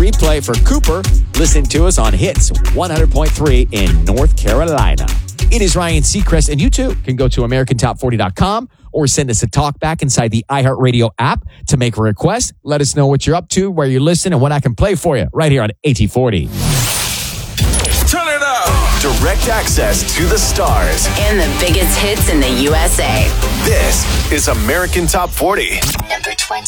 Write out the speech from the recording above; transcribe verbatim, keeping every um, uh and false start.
replay for Cooper, listen to us on Hits one hundred point three in North Carolina. It is Ryan Seacrest, and you too can go to American Top forty dot com or send us a talk back inside the iHeartRadio app to make a request. Let us know what you're up to, where you listen, and what I can play for you right here on A T forty. Turn it up. Direct access to the stars and the biggest hits in the U S A. This is American Top forty. Number twenty.